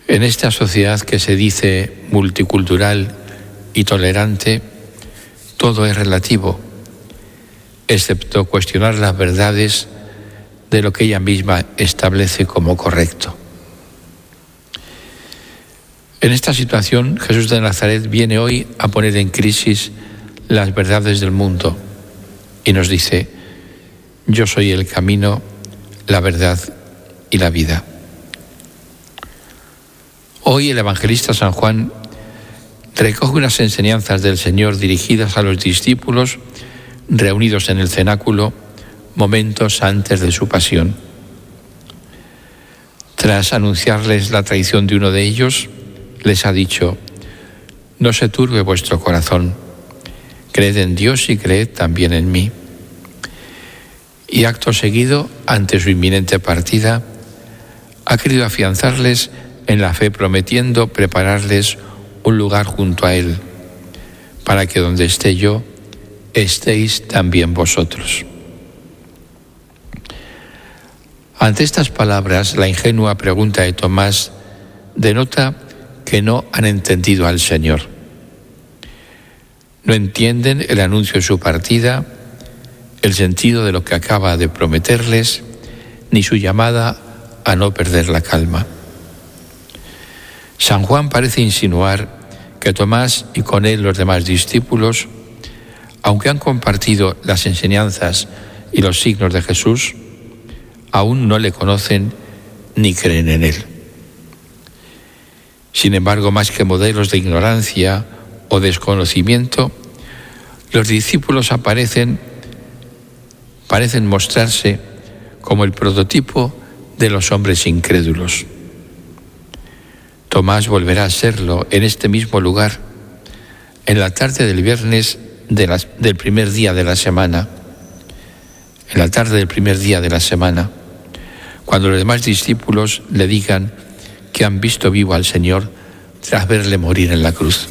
En esta sociedad que se dice multicultural y tolerante, todo es relativo, excepto cuestionar las verdades de lo que ella misma establece como correcto. En esta situación, Jesús de Nazaret viene hoy a poner en crisis las verdades del mundo y nos dice: yo soy el camino, la verdad y la vida. Hoy el evangelista San Juan recoge unas enseñanzas del Señor dirigidas a los discípulos reunidos en el cenáculo momentos antes de su pasión. Tras anunciarles la traición de uno de ellos, les ha dicho: no se turbe vuestro corazón, creed en Dios y creed también en mí. Y acto seguido, ante su inminente partida, ha querido afianzarles en la fe, prometiendo prepararles un lugar junto a Él, para que donde esté yo, estéis también vosotros. Ante estas palabras, la ingenua pregunta de Tomás denota que no han entendido al Señor. No entienden el anuncio de su partida, el sentido de lo que acaba de prometerles, ni su llamada a no perder la calma. San Juan parece insinuar que Tomás y con él los demás discípulos, aunque han compartido las enseñanzas y los signos de Jesús, aún no le conocen ni creen en él. Sin embargo, más que modelos de ignorancia o desconocimiento, los discípulos parecen mostrarse como el prototipo de los hombres incrédulos. Tomás volverá a serlo en este mismo lugar, en la tarde del viernes del primer día de la semana. En la tarde del primer día de la semana, cuando los demás discípulos le digan que han visto vivo al Señor tras verle morir en la cruz.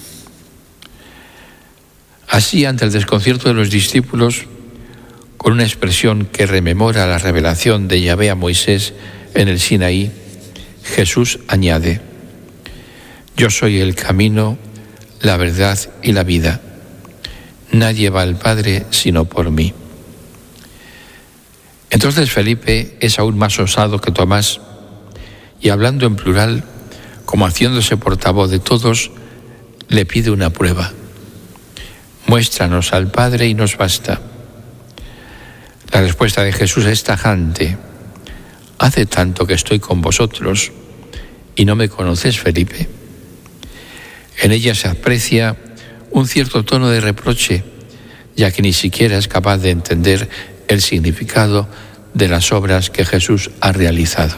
Así, ante el desconcierto de los discípulos, con una expresión que rememora la revelación de Yahvé a Moisés en el Sinaí, Jesús añade: yo soy el camino, la verdad y la vida. Nadie va al Padre sino por mí. Entonces Felipe es aún más osado que Tomás, y hablando en plural, como haciéndose portavoz de todos, le pide una prueba. Muéstranos al Padre y nos basta. La respuesta de Jesús es tajante: hace tanto que estoy con vosotros y no me conoces, Felipe. En ella se aprecia un cierto tono de reproche, ya que ni siquiera es capaz de entender el significado de las obras que Jesús ha realizado.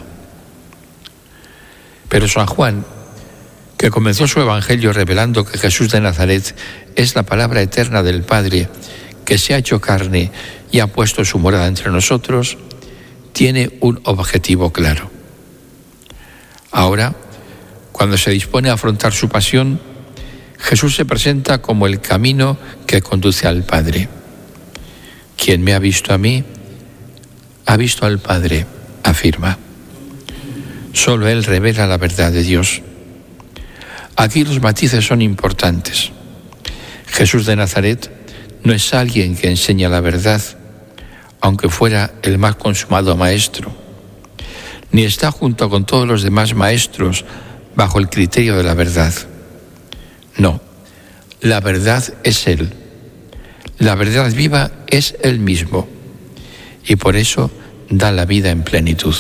Pero San Juan, que comenzó su evangelio revelando que Jesús de Nazaret es la palabra eterna del Padre, que se ha hecho carne y ha puesto su morada entre nosotros, tiene un objetivo claro. Ahora, cuando se dispone a afrontar su pasión, Jesús se presenta como el camino que conduce al Padre. Quien me ha visto a mí, ha visto al Padre, afirma. Solo Él revela la verdad de Dios. Aquí los matices son importantes. Jesús de Nazaret no es alguien que enseña la verdad, aunque fuera el más consumado maestro, ni está junto con todos los demás maestros bajo el criterio de la verdad. No, la verdad es Él. La verdad viva es Él mismo, y por eso da la vida en plenitud.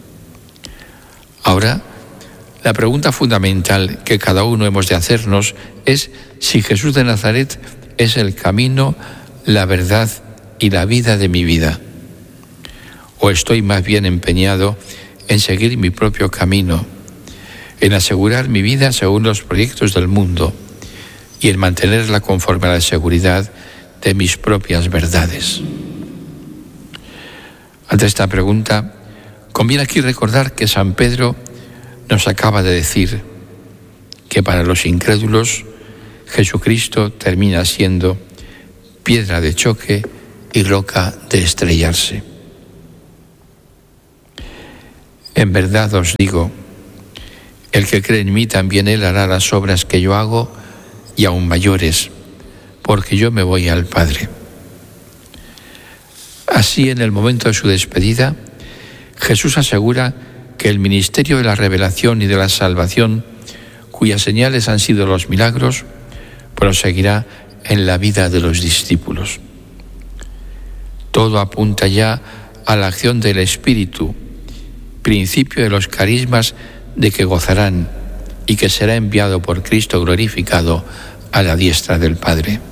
Ahora, la pregunta fundamental que cada uno hemos de hacernos es si Jesús de Nazaret es el camino, la verdad y la vida de mi vida, o estoy más bien empeñado en seguir mi propio camino, en asegurar mi vida según los proyectos del mundo y en mantenerla conforme a la seguridad de mis propias verdades. Ante esta pregunta, conviene aquí recordar que San Pedro nos acaba de decir que para los incrédulos Jesucristo termina siendo piedra de choque y roca de estrellarse. En verdad os digo, El que cree en mí, también él hará las obras que yo hago y aún mayores, porque yo me voy al Padre. Así, en el momento de su despedida, Jesús asegura que el ministerio de la revelación y de la salvación, cuyas señales han sido los milagros, proseguirá en la vida de los discípulos. Todo apunta ya a la acción del Espíritu, principio de los carismas de que gozarán y que será enviado por Cristo glorificado a la diestra del Padre.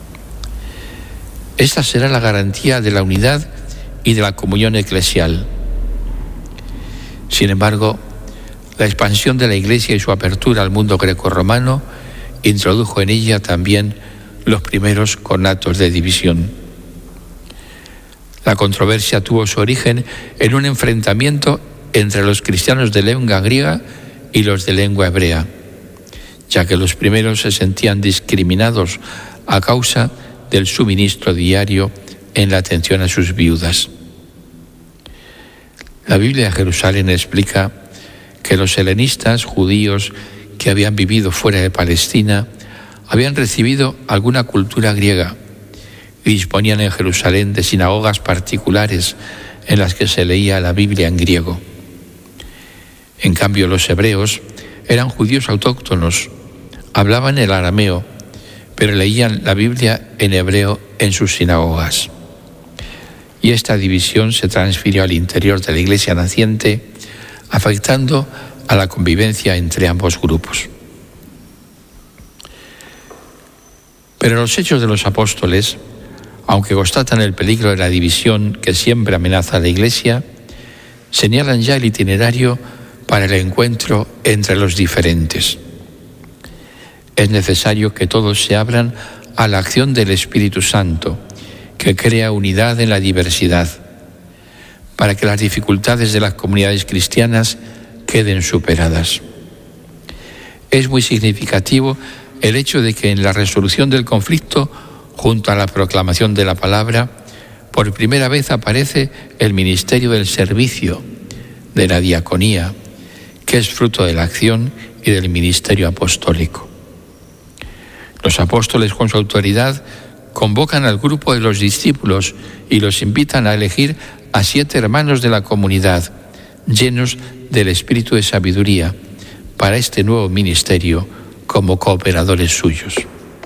Esta será la garantía de la unidad y de la comunión eclesial. Sin embargo, la expansión de la Iglesia y su apertura al mundo grecorromano introdujo en ella también los primeros conatos de división. La controversia tuvo su origen en un enfrentamiento entre los cristianos de lengua griega y los de lengua hebrea, ya que los primeros se sentían discriminados a causa del suministro diario en la atención a sus viudas. La Biblia de Jerusalén explica que los helenistas judíos que habían vivido fuera de Palestina habían recibido alguna cultura griega y disponían en Jerusalén de sinagogas particulares en las que se leía la Biblia en griego. En cambio, los hebreos eran judíos autóctonos, hablaban el arameo, pero leían la Biblia en hebreo en sus sinagogas. Y esta división se transfirió al interior de la iglesia naciente, afectando a la convivencia entre ambos grupos. Pero los Hechos de los Apóstoles, aunque constatan el peligro de la división que siempre amenaza a la iglesia, señalan ya el itinerario para el encuentro entre los diferentes. Es necesario que todos se abran a la acción del Espíritu Santo, que crea unidad en la diversidad, para que las dificultades de las comunidades cristianas queden superadas. Es muy significativo el hecho de que en la resolución del conflicto, junto a la proclamación de la palabra, por primera vez aparece el ministerio del servicio, de la diaconía, que es fruto de la acción y del ministerio apostólico. Los apóstoles, con su autoridad, convocan al grupo de los discípulos y los invitan a elegir a 7 hermanos de la comunidad, llenos del espíritu de sabiduría, para este nuevo ministerio como cooperadores suyos.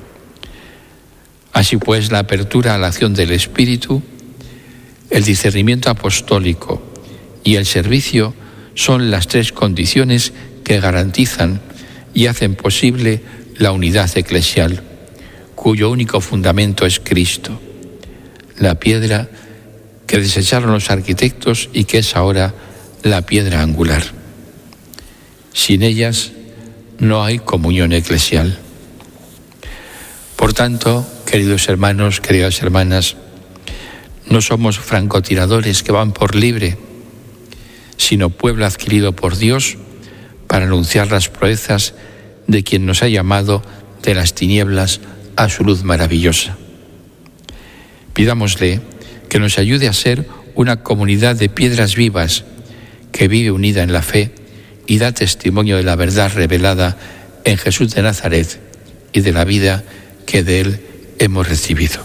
Así pues, la apertura a la acción del Espíritu, el discernimiento apostólico y el servicio son las 3 condiciones que garantizan y hacen posible la unidad eclesial, cuyo único fundamento es Cristo, la piedra que desecharon los arquitectos y que es ahora la piedra angular. Sin ellas no hay comunión eclesial. Por tanto, queridos hermanos, queridas hermanas, no somos francotiradores que van por libre, sino pueblo adquirido por Dios para anunciar las proezas de quien nos ha llamado de las tinieblas a su luz maravillosa. Pidámosle que nos ayude a ser una comunidad de piedras vivas que vive unida en la fe y da testimonio de la verdad revelada en Jesús de Nazaret y de la vida que de él hemos recibido.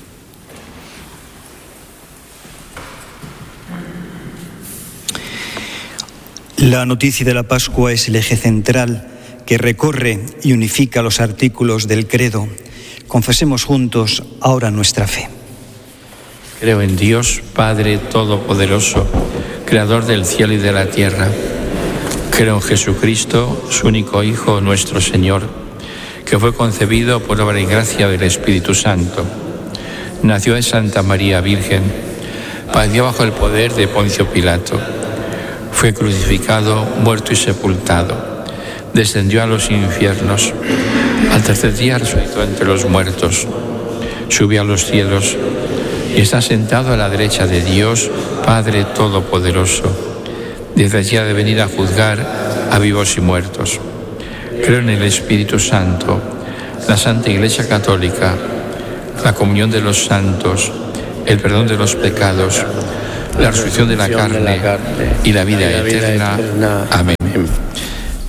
La noticia de la Pascua es el eje central que recorre y unifica los artículos del credo. Confesemos juntos ahora nuestra fe. Creo en Dios, Padre Todopoderoso, Creador del cielo y de la tierra. Creo en Jesucristo, su único Hijo, nuestro Señor, que fue concebido por obra y gracia del Espíritu Santo. Nació de Santa María Virgen, padeció bajo el poder de Poncio Pilato, fue crucificado, muerto y sepultado, descendió a los infiernos, al tercer día resucitó entre los muertos, subió a los cielos y está sentado a la derecha de Dios, Padre Todopoderoso. Desde allí ha de venir a juzgar a vivos y muertos. Creo en el Espíritu Santo, la Santa Iglesia Católica, la comunión de los santos, el perdón de los pecados, la resurrección de la carne y la vida eterna. Amén.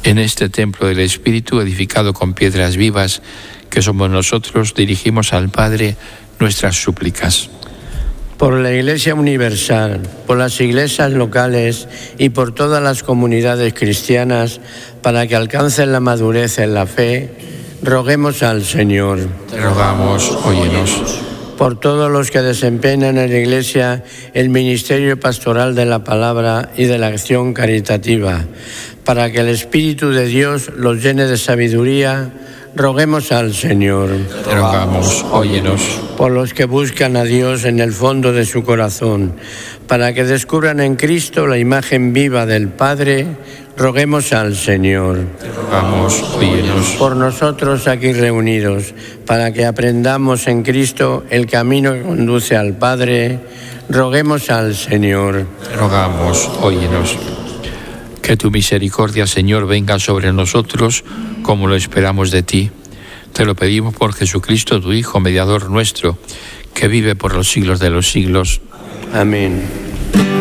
En este templo del Espíritu, edificado con piedras vivas, que somos nosotros, dirigimos al Padre nuestras súplicas. Por la Iglesia Universal, por las iglesias locales y por todas las comunidades cristianas, para que alcancen la madurez en la fe, roguemos al Señor. Te rogamos, óyenos. Por todos los que desempeñan en la Iglesia el ministerio pastoral de la palabra y de la acción caritativa, para que el Espíritu de Dios los llene de sabiduría, roguemos al Señor. Te rogamos, óyenos. Por los que buscan a Dios en el fondo de su corazón, para que descubran en Cristo la imagen viva del Padre, roguemos al Señor. Te rogamos, óyenos. Por nosotros aquí reunidos, para que aprendamos en Cristo el camino que conduce al Padre, roguemos al Señor. Te rogamos, óyenos. Que tu misericordia, Señor, venga sobre nosotros como lo esperamos de ti. Te lo pedimos por Jesucristo, tu Hijo, mediador nuestro, que vive por los siglos de los siglos. Amén.